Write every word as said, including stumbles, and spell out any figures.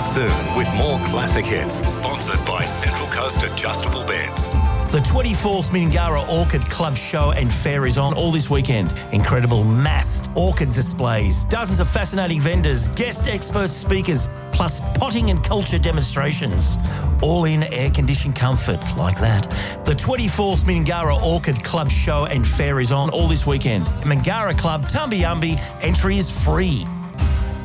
back soon with more classic hits, sponsored by Central Coast Adjustable Beds. The twenty-fourth Mingara Orchid Club Show and Fair is on all this weekend. Incredible massed orchid displays, dozens of fascinating vendors, guest expert speakers, plus potting and culture demonstrations. All in air-conditioned comfort like that. The twenty-fourth Mingara Orchid Club Show and Fair is on all this weekend. Mingara Club, Tumbi Umbi, entry is free.